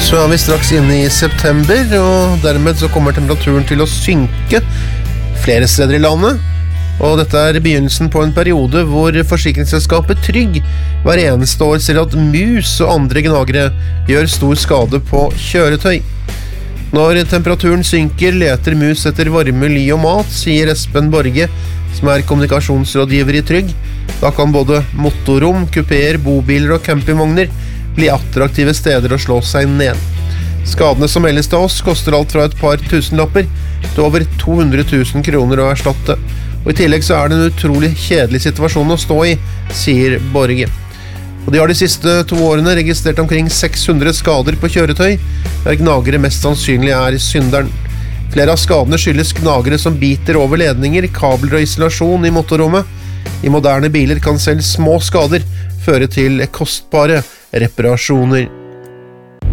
Så vi straks inne i september, og dermed så kommer temperaturen til å synke flere steder i landet. Og dette begynnelsen på en periode hvor forsikringsselskapet Trygg hver eneste år ser at mus og andre gnagere gjør stor skade på kjøretøy. Når temperaturen synker, leter mus etter varme, ly og mat, sier Espen Borge, som kommunikasjonsrådgiver i Trygg. Da kan både motorrom, kupeer, bobiler og campingvogner bli attraktive steder å slå seg ned. Skadene som meldes til oss koster alt fra et par tusenlapper til over 200 000 kroner å erstatte. Og i tillegg så det en utrolig kjedelig situasjon å stå i, sier Borge. Og de har de siste 2 årene registrert omkring 600 skader på kjøretøy, der gnagere mest sannsynlig synderen. Flere av skadene skyldes gnagere som biter over ledninger, kabler og isolasjon i motorrommet. I moderne biler kan selv små skader føre til kostbare reparasjoner.